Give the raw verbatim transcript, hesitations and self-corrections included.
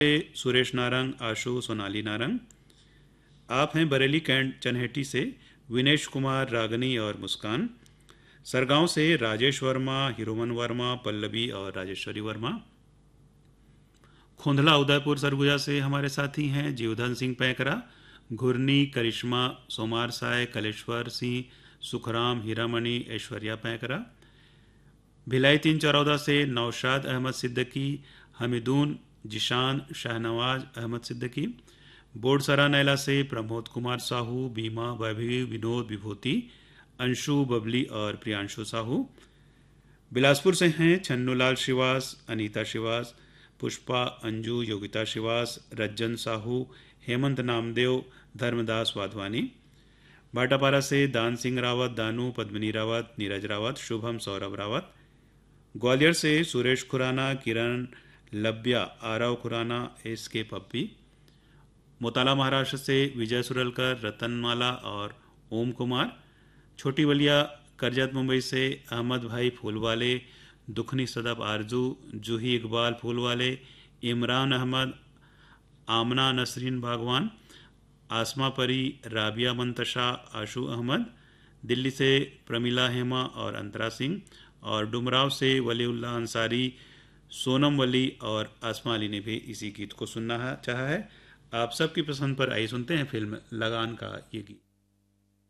सुरेश नारंग, आशु, सोनाली नारंग। आप हैं बरेली कैंट चनहेटी से विनेश कुमार, रागनी और मुस्कान। सरगांव से राजेश वर्मा, हिरोमन वर्मा, पल्लवी और राजेश्वरी वर्मा। खोंधला उदयपुर सरगुजा से हमारे साथी हैं जीवधन सिंह पैकरा, घुरनी करिश्मा, सोमार साय, कलेश्वर सिंह, सुखराम, हीरामणि, ऐश्वर्या पैकरा। भिलाई तीन चरौदा से नौशाद अहमद सिद्दीकी, हमीदून, जिशान, शाहनवाज अहमद सिद्दीकी। बोडसरा नैला से प्रमोद कुमार साहू, बीमा, वैभवी, विनोद, विभूति, अंशु, बबली और प्रियांशु साहू। बिलासपुर से हैं छन्नूलाल श्रीवास, अनीता श्रीवास, पुष्पा, अंजू, योगिता श्रीवास, रज्जन साहू, हेमंत नामदेव, धर्मदास वाधवानी। भाटापारा से दान सिंह रावत, दानू, पद्मिनी रावत, नीरज रावत, शुभम, सौरभ रावत। ग्वालियर से सुरेश खुराना, किरण, लब्या, आरव खुराना, एस के पप्पी। मोताला महाराष्ट्र से विजय सुरलकर, रतनमाला और ओम कुमार। छोटी बलिया करजत मुंबई से अहमद भाई फूलवाले, दुखनी सदब आरजू, जूही इकबाल फूलवाले, इमरान अहमद, आमना नसरीन बागवान, आसमा परी, राबिया मंतशा, आशु अहमद। दिल्ली से प्रमिला हेमा और अंतरा सिंह। और डुमराव से वलीउल्लाह अंसारी, सोनम वली और आसमा अली ने भी इसी गीत को सुनना चाहा है। आप सबकी पसंद पर आई सुनते हैं फिल्म लगान का ये गीत।